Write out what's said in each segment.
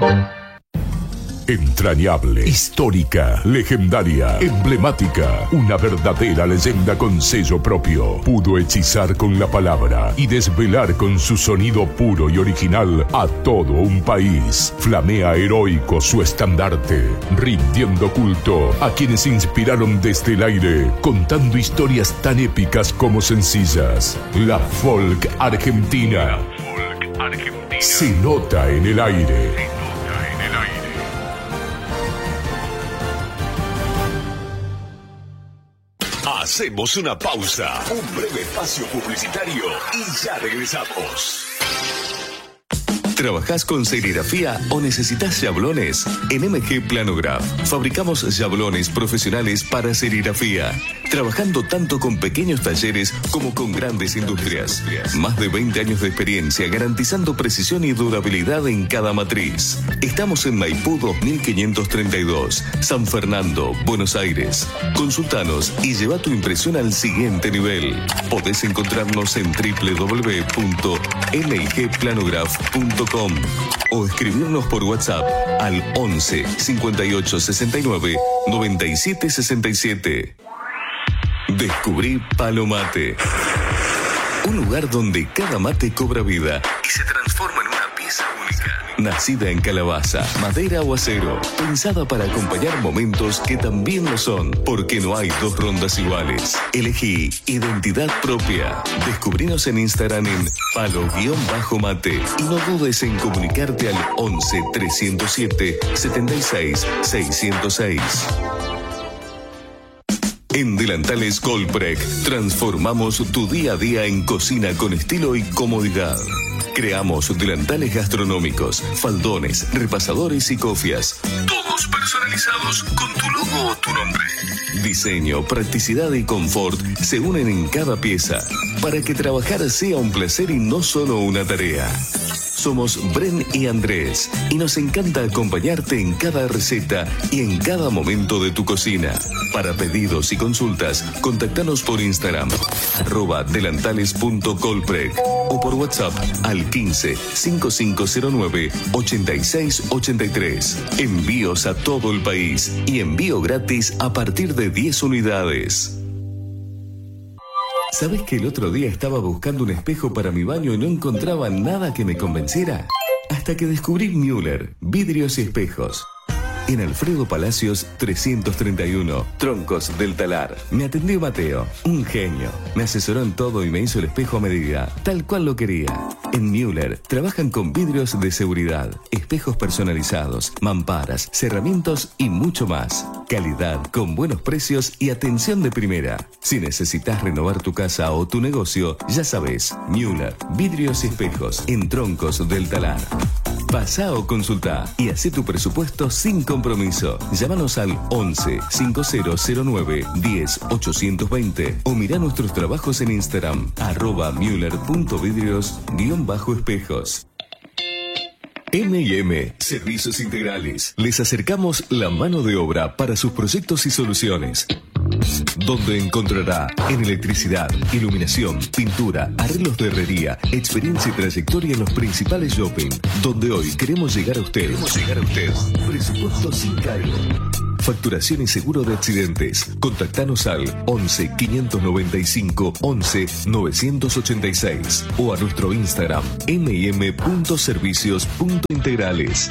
Entrañable, histórica, legendaria, emblemática, una verdadera leyenda con sello propio. Pudo hechizar con la palabra y desvelar con su sonido puro y original a todo un país. Flamea heroico su estandarte, rindiendo culto a quienes inspiraron desde el aire, contando historias tan épicas como sencillas. La folk argentina. Se nota en el aire. Hacemos una pausa, un breve espacio publicitario y ya regresamos. ¿Trabajás con serigrafía o necesitas yablones? En MG Planograph fabricamos yablones profesionales para serigrafía, trabajando tanto con pequeños talleres como con grandes industrias. Más de 20 años de experiencia garantizando precisión y durabilidad en cada matriz. Estamos en Maipú 2532, San Fernando, Buenos Aires. Consultanos y lleva tu impresión al siguiente nivel. Podés encontrarnos en www.mgplanograph.com o escribirnos por WhatsApp al 11 58 69 97 67. Descubrí Palo Mate, un lugar donde cada mate cobra vida y se transforma en una pieza única. Nacida en calabaza, madera o acero, pensada para acompañar momentos que también lo son, porque no hay dos rondas iguales. Elegí identidad propia. Descubrinos en Instagram en palo-mate y no dudes en comunicarte al 11 307 76 606. En Delantales Colprec transformamos tu día a día en cocina con estilo y comodidad. Creamos delantales gastronómicos, faldones, repasadores y cofias. Todos personalizados con tu logo o tu nombre. Diseño, practicidad y confort se unen en cada pieza para que trabajar sea un placer y no solo una tarea. Somos Bren y Andrés y nos encanta acompañarte en cada receta y en cada momento de tu cocina. Para pedidos y consultas, contactanos por Instagram @delantales.colprec o por WhatsApp al 15 5509 8683. Envíos a todo el país y envío gratis a partir de 10 unidades. ¿Sabes que el otro día estaba buscando un espejo para mi baño y no encontraba nada que me convenciera? Hasta que descubrí Müller, vidrios y espejos. En Alfredo Palacios 331, Troncos del Talar. Me atendió Mateo, un genio. Me asesoró en todo y me hizo el espejo a medida, tal cual lo quería. En Müller trabajan con vidrios de seguridad, espejos personalizados, mamparas, cerramientos y mucho más. Calidad con buenos precios y atención de primera. Si necesitas renovar tu casa o tu negocio, ya sabes, Müller, vidrios y espejos en Troncos del Talar. Pasá o consultá y hacé tu presupuesto sin compromiso. Llámanos al 11 5009 10 820 o mirá nuestros trabajos en Instagram @müller.vidrios_espejos. M&M Servicios Integrales. Les acercamos la mano de obra para sus proyectos y soluciones, donde encontrará en electricidad, iluminación, pintura, arreglos de herrería, experiencia y trayectoria en los principales shopping, donde hoy queremos llegar a usted. Presupuesto sin cargo. Facturación y seguro de accidentes. Contactanos al 11 595 11 986 o a nuestro Instagram mm.servicios.integrales.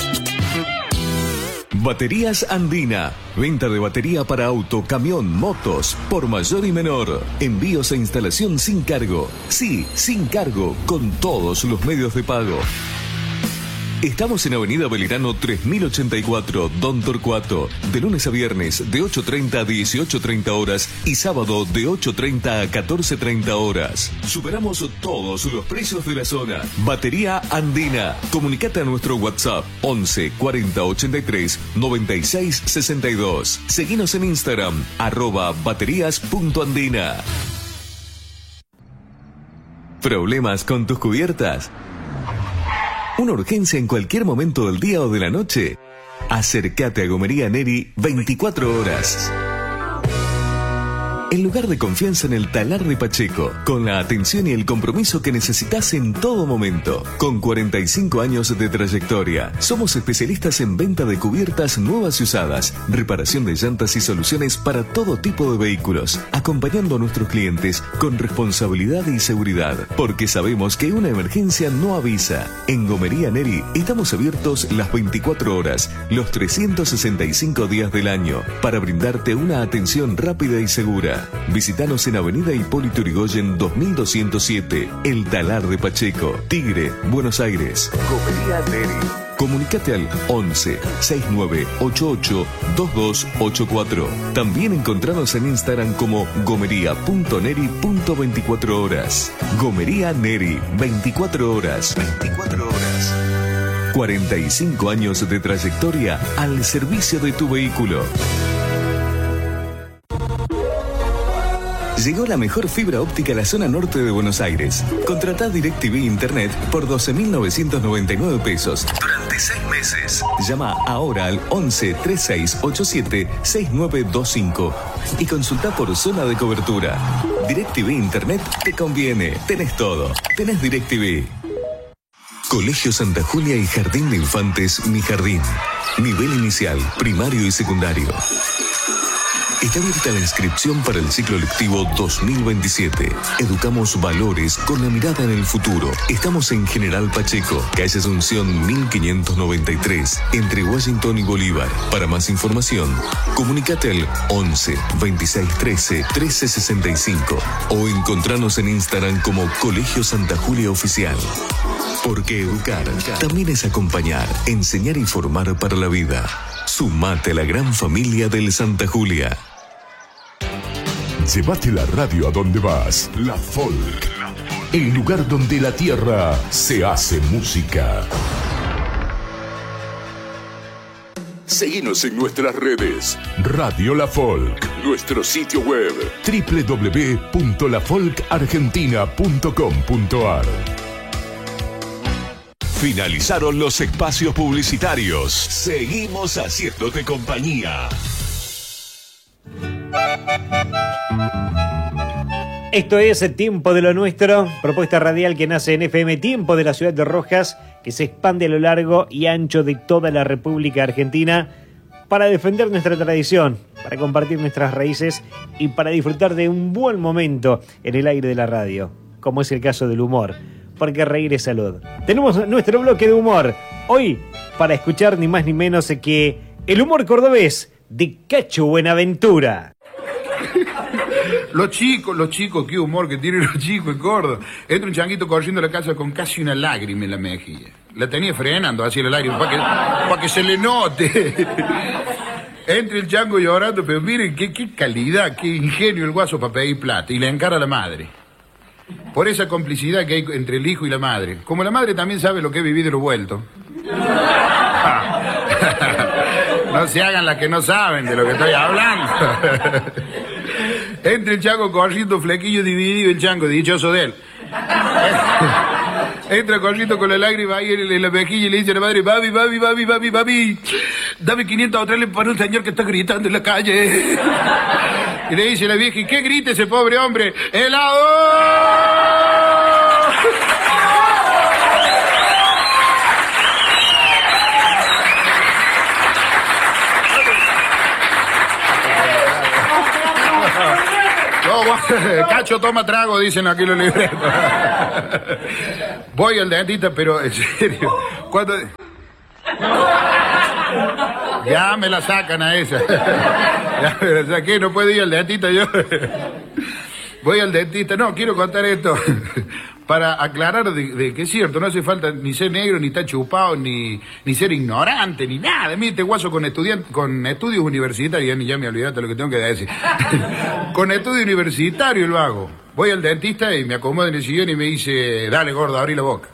Baterías Andina. Venta de batería para auto, camión, motos, por mayor y menor. Envíos e instalación sin cargo. Sí, sin cargo, con todos los medios de pago. Estamos en Avenida Belgrano 3084, Don Torcuato, de lunes a viernes de 8:30 a 18:30 horas y sábado de 8:30 a 14:30 horas. Superamos todos los precios de la zona. Batería Andina. Comunicate a nuestro WhatsApp 11 40 83 96 62. Seguinos en Instagram @baterías.andina. ¿Problemas con tus cubiertas? ¿Una urgencia en cualquier momento del día o de la noche? Acércate a Gomería Neri 24 horas. el lugar de confianza en el Talar de Pacheco, con la atención y el compromiso que necesitas en todo momento. Con 45 años de trayectoria, somos especialistas en venta de cubiertas nuevas y usadas, reparación de llantas y soluciones para todo tipo de vehículos, acompañando a nuestros clientes con responsabilidad y seguridad, porque sabemos que una emergencia no avisa. En Gomería Neri estamos abiertos las 24 horas, los 365 días del año, para brindarte una atención rápida y segura. Visítanos en Avenida Hipólito Yrigoyen 2207, El Talar de Pacheco, Tigre, Buenos Aires. Gomería Neri. Comunicate al 11 6988 2284. También encontranos en Instagram como gomería.neri.24 horas. Gomería Neri, 24 horas. 24 horas. 45 años de trayectoria al servicio de tu vehículo. Llegó la mejor fibra óptica a la zona norte de Buenos Aires. Contratá DirecTV Internet por 12.999 pesos durante 6 meses. Llama ahora al 11 3687 6925 y consultá por zona de cobertura. DirecTV Internet te conviene. Tenés todo. Tenés DirecTV. Colegio Santa Julia y Jardín de Infantes Mi Jardín. Nivel inicial, primario y secundario. Está abierta la inscripción para el ciclo lectivo 2027. Educamos valores con la mirada en el futuro. Estamos en General Pacheco, calle Asunción 1593, entre Washington y Bolívar. Para más información, comunícate al 11 26 13 13 65 o encontranos en Instagram como Colegio Santa Julia Oficial. Porque educar también es acompañar, enseñar y formar para la vida. Sumate a la gran familia del Santa Julia. Llévate la radio a donde vas. La Folk. El lugar donde la tierra se hace música. Seguinos en nuestras redes. Radio La Folk. Nuestro sitio web www.lafolkargentina.com.ar. Finalizaron los espacios publicitarios. Seguimos haciéndote compañía. Esto es el Tiempo de lo Nuestro, propuesta radial que nace en FM Tiempo de la ciudad de Rojas, que se expande a lo largo y ancho de toda la República Argentina para defender nuestra tradición, para compartir nuestras raíces y para disfrutar de un buen momento en el aire de la radio, como es el caso del humor, porque reír es salud. Tenemos nuestro bloque de humor, hoy para escuchar ni más ni menos que el humor cordobés de Cacho Buenaventura. Los chicos, qué humor que tienen los chicos en Córdoba. Entra un changuito corriendo a la casa con casi una lágrima en la mejilla. La tenía frenando así la lágrima para que se le note. Entra el chango llorando, pero miren qué calidad, qué ingenio el guaso para pedir plata. Y le encara a la madre. Por esa complicidad que hay entre el hijo y la madre. Como la madre también sabe lo que es vivir de lo vuelto. No se hagan las que no saben de lo que estoy hablando. Entra el chango corriendo, flequillo dividido, el chango, dichoso de él. Entra corriendo con la lágrima ahí en la mejilla y le dice a la madre: babi, dame 500 australes para un señor que está gritando en la calle. Y le dice la vieja: ¿y qué grita ese pobre hombre? ¡Helado! Cacho toma trago, dicen aquí los libretos. Voy al dentista, pero en serio, cuando... Ya me la sacan a esa. Ya me la saqué, no puedo ir al dentista yo. Voy al dentista, no, quiero contar esto para aclarar de que es cierto, no hace falta ni ser negro, ni estar chupado, ni ser ignorante, ni nada. Mire, este guaso con estudios universitarios, ya me olvidaste lo que tengo que decir. Con estudio universitario lo hago. Voy al dentista y me acomodo en el sillón y me dice: dale, gordo, abrí la boca.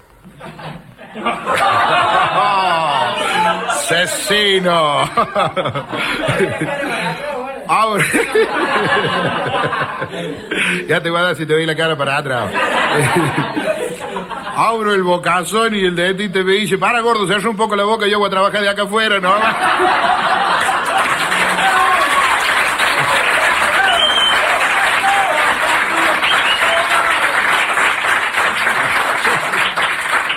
¡Oh, ¡Cecino! Ahora... Ya te voy a dar si te doy la cara para atrás. Abro el bocazón y el dentista me dice: para, gordo, cierra un poco la boca, yo voy a trabajar de acá afuera, ¿no?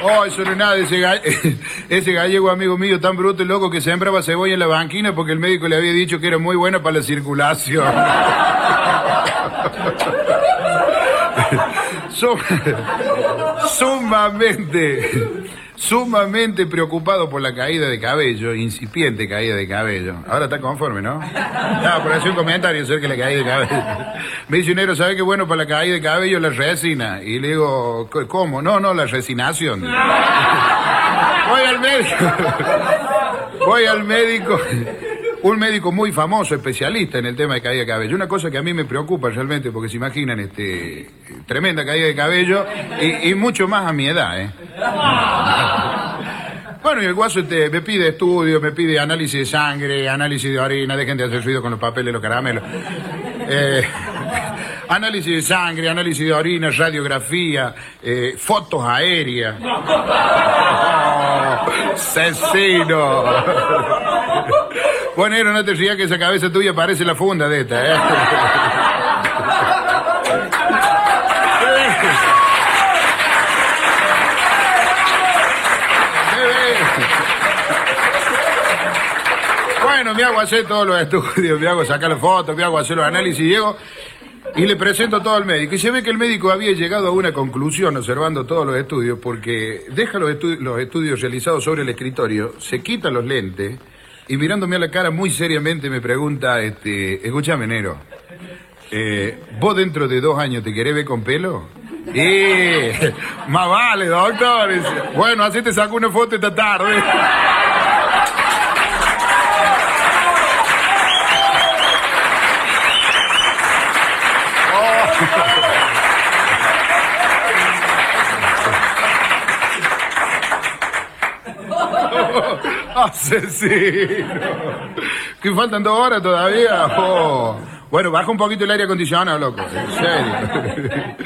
Oh, eso no es nada, ese gallego amigo mío tan bruto y loco que sembraba cebolla en la banquina porque el médico le había dicho que era muy buena para la circulación. Sumamente preocupado por la caída de cabello, incipiente caída de cabello. Ahora está conforme, ¿no? Por hacer un comentario acerca de la caída de cabello. Me dice, negro, ¿sabe qué es bueno para la caída de cabello? La resina. Y le digo, ¿cómo? No, la resinación. Voy al médico. Un médico muy famoso, especialista en el tema de caída de cabello. Una cosa que a mí me preocupa realmente, porque se imaginan, tremenda caída de cabello y mucho más a mi edad, ¿eh? Bueno, y el guaso me pide estudios, me pide análisis de sangre, análisis de orina, dejen de hacer ruido con los papeles, los caramelos. Análisis de sangre, análisis de orina, radiografía, fotos aéreas. Oh, ¡cecino! Bueno, no te rías que esa cabeza tuya parece la funda de esta, ¿eh? Bueno, me hago hacer todos los estudios, me hago sacar las fotos, me hago hacer los análisis, llego y le presento todo al médico. Y se ve que el médico había llegado a una conclusión observando todos los estudios, porque deja los estudios realizados sobre el escritorio, se quita los lentes y mirándome a la cara muy seriamente me pregunta, escúchame, Nero, ¿vos dentro de 2 años te querés ver con pelo? Más vale, doctor. Bueno, así te saco una foto esta tarde. Asesino. ¿Que faltan 2 horas todavía? Oh. Bueno, baja un poquito el aire acondicionado, loco. En serio.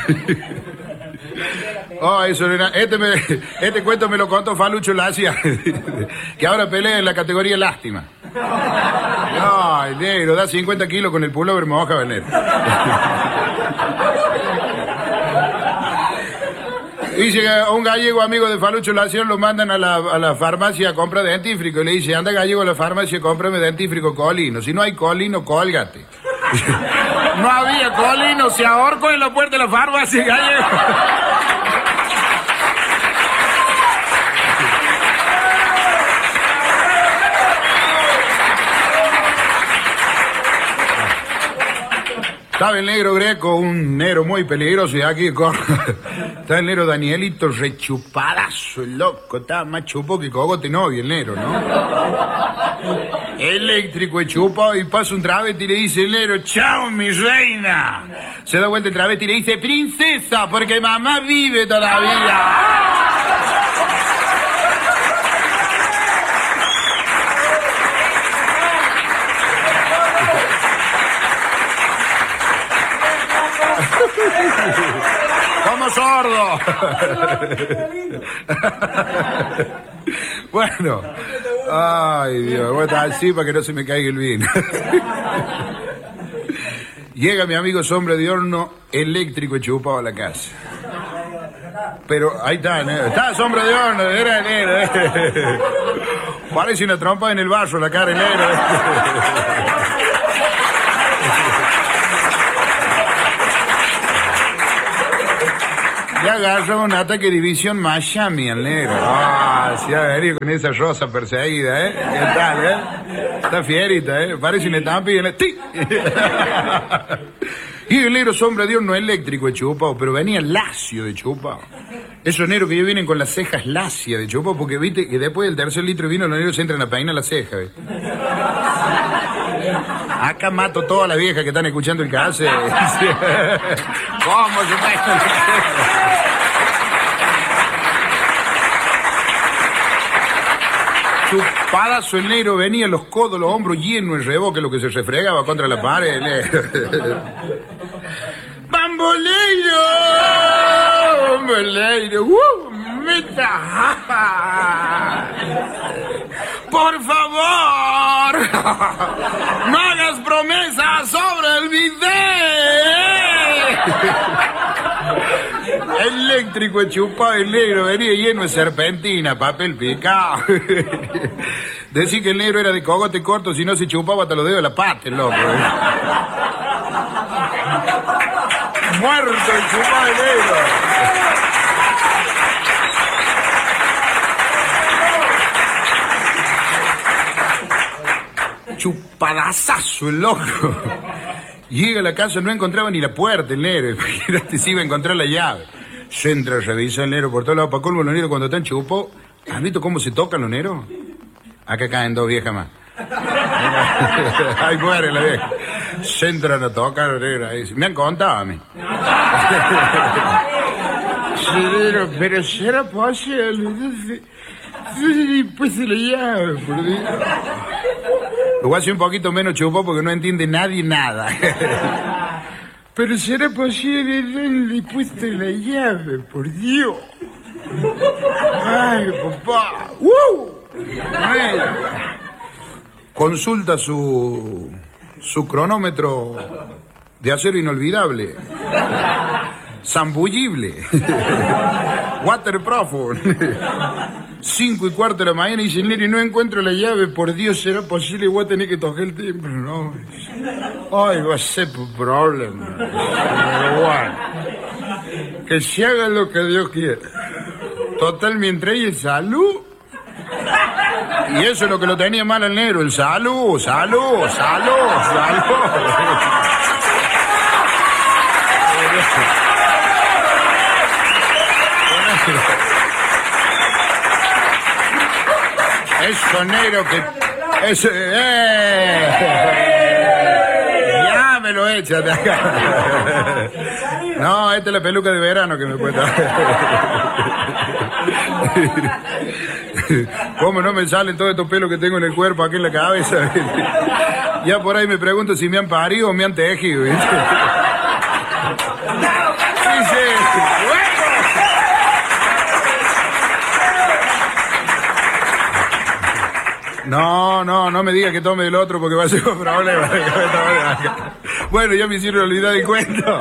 Oh, eso era. Este cuento me lo contó Falucho Lacia, que ahora pelea en la categoría lástima. Ay, negro, da 50 kilos con el pullover moja, venir. Dice que un gallego amigo de Falucho Lación lo mandan a la farmacia a comprar dentífrico y le dice, anda gallego a la farmacia y cómprame dentífrico Colino. Si no hay Colino, cólgate. No había Colino, se ahorcó en la puerta de la farmacia, gallego. Estaba el negro Greco, un negro muy peligroso, y aquí está el negro Danielito, rechupadazo, el loco, estaba más chupo que cogote novio, el negro, ¿no? Eléctrico, chupo, y pasa un travesti y le dice el negro, chao, mi reina. Se da vuelta el travesti y le dice, princesa, porque mamá vive todavía. ¡Como sordo! Bueno, ay Dios, voy a estar así para que no se me caiga el vino. Llega mi amigo Sombra de Horno eléctrico y chupado a la casa. Pero ahí está, ¿no? Está Sombra de Horno, era negro. Parece una trompa en el vaso la cara negro. Ya agarró un ataque de división Miami al negro. Se va a venir con esa rosa perseguida, ¿eh? ¿Qué tal, Está fierita, Parece una estampa y ¡Ti! Y el negro Sombra de Horno eléctrico de chupado, pero venía lacio de chupado. Esos negros que ya vienen con las cejas lacias de chupado, porque viste que después del 3er litro de vino los negros se entran a peinar la ceja, ¿viste? Acá mato todas las viejas que están escuchando el caso. ¿Cómo se peinan? Chupadazo el negro, venía los codos, los hombros llenos de reboque, lo que se refregaba contra la pared. ¡Bamboleiro! ¡Bamboleiro! ¡Meta! ¡Por favor! ¡No hagas promesas sobre el bidet! eléctrico, chupado el negro, venía lleno de serpentina, papel picado. Decía que el negro era de cogote corto, si no se chupaba hasta los dedos de la pata, el loco. Muerto el chupado el negro. Chupadazazo el loco. Llega a la casa, no encontraba ni la puerta el negro. Imagínate si iba a encontrar la llave. Se entra, revisa el negro por todos lados. Para colmo, los negros cuando están chupos. ¿Has visto cómo se tocan los negros? Acá caen dos viejas más. Ahí muere la vieja. Se entran a tocar los negros. Ahí. Me han contado a mí. Sí, negro, pero será posible. Pues se la llave, por Dios. Lo voy a hacer un poquito menos chupó porque no entiende nadie nada. Pero será posible darle puesto la llave, por Dios. Ay, papá. Ay. Consulta su cronómetro de acero inolvidable. Zambullible. Waterproof. 5:15 de la mañana y dice, Neri, no encuentro la llave, por Dios, ¿será posible? Voy a tener que tocar el timbre, no. Ay, va a ser un problema. Pero bueno, que se haga lo que Dios quiera. Total, mientras hay el salud. Y eso es lo que lo tenía mal al negro, el salud. Eso negro que... Eso... Ya me lo echas de acá. No, esta es la peluca de verano que me puede dar. ¿Cómo no me salen todos estos pelos que tengo en el cuerpo, aquí en la cabeza? Ya por ahí me pregunto si me han parido o me han tejido, ¿viste? Sí. No me diga que tome el otro porque va a ser un problema. Bueno, ya me hicieron olvidar el cuento.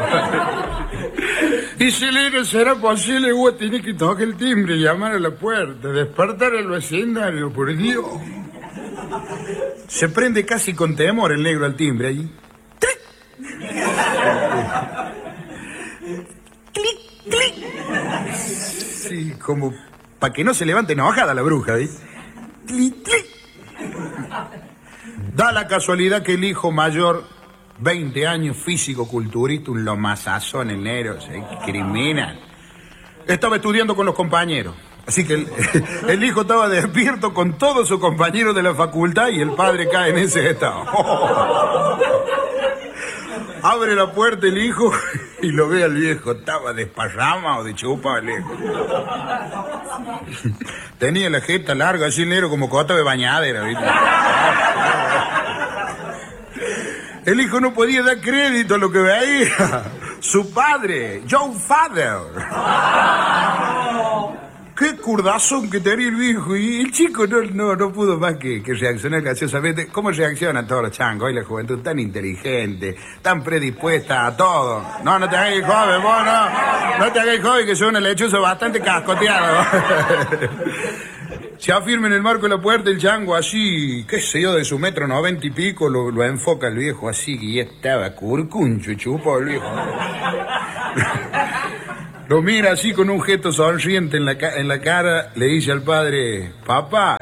Y si le será posible, tiene que tocar el timbre, llamar a la puerta, despertar al vecindario, por Dios. Se prende casi con temor el negro al timbre allí. ¡Clic! Sí, como para que no se levante enojada la bruja, ¿ves? ¡Clic! Da la casualidad que el hijo mayor, 20 años, físico-culturista, un lomazazón en negro, se criminal, estaba estudiando con los compañeros. Así que el hijo estaba despierto con todos sus compañeros de la facultad y el padre cae en ese estado. Abre la puerta el hijo y lo ve al viejo. Estaba desparrama o de chupa el viejo. Tenía la jeta larga, así negro como cota de bañadera, ¿viste? El hijo no podía dar crédito a lo que veía. Su padre, Joe Father. Qué curdazón que tenía el viejo. Y el chico no pudo más que reaccionar graciosamente. ¿Cómo reaccionan todos los changos? Hoy la juventud tan inteligente, tan predispuesta a todo. No te hagáis joven, vos no te hagáis joven, que soy una lechuza bastante cascoteado. Se afirma en el marco de la puerta el chango así, qué sé yo, de su 1,90 y pico, lo enfoca el viejo así, que ya estaba curcuncho y chupo el viejo. Lo mira así con un gesto sonriente en la cara, le dice al padre, papá,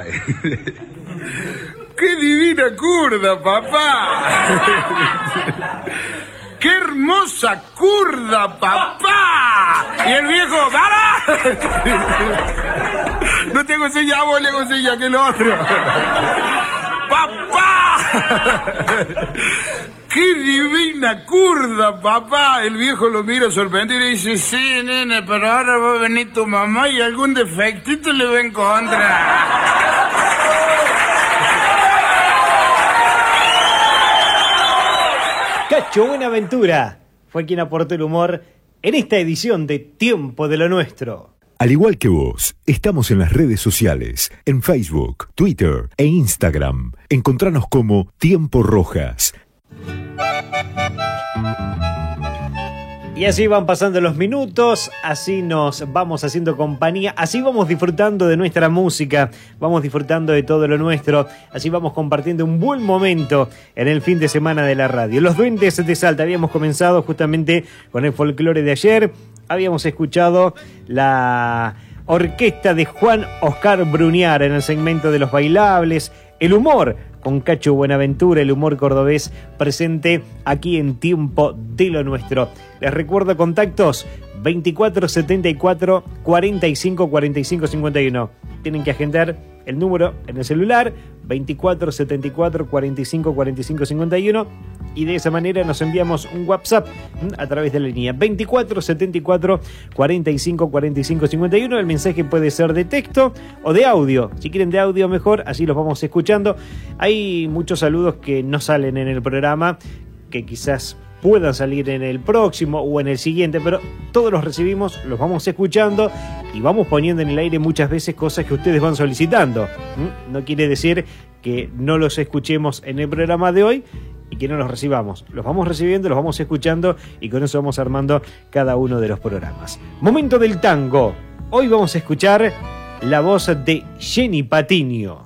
¡qué divina curda, papá! ¡Qué hermosa curda, papá! Y el viejo, ¡para! No tengo silla, vos le hago silla que el otro. ¡Papá! ¡Qué divina curda, papá! El viejo lo mira sorprendido y dice, sí, nene, pero ahora va a venir tu mamá y algún defectito le va a encontrar. Cacho Buenaventura fue quien aportó el humor en esta edición de Tiempo de lo Nuestro. Al igual que vos, estamos en las redes sociales, en Facebook, Twitter e Instagram. Encontranos como Tiempo Rojas. Y así van pasando los minutos, así nos vamos haciendo compañía, así vamos disfrutando de nuestra música, vamos disfrutando de todo lo nuestro, así vamos compartiendo un buen momento en el fin de semana de la radio. Los Duendes de Salta, habíamos comenzado justamente con el folclore de ayer, habíamos escuchado la orquesta de Juan Oscar Bruniar en el segmento de los bailables, el humor con Cacho Buenaventura, el humor cordobés presente aquí en Tiempo de lo Nuestro. Les recuerdo contactos 2474 45 45 51. Tienen que agendar el número en el celular 2474 45 45 51 y de esa manera nos enviamos un WhatsApp a través de la línea 2474 45 45 51. El mensaje puede ser de texto o de audio. Si quieren de audio mejor, así los vamos escuchando. Hay muchos saludos que no salen en el programa, que quizás puedan salir en el próximo o en el siguiente, pero todos los recibimos, los vamos escuchando y vamos poniendo en el aire muchas veces cosas que ustedes van solicitando. No quiere decir que no los escuchemos en el programa de hoy y que no los recibamos. Los vamos recibiendo, los vamos escuchando y con eso vamos armando cada uno de los programas. Momento del tango. Hoy vamos a escuchar la voz de Jenny Patiño.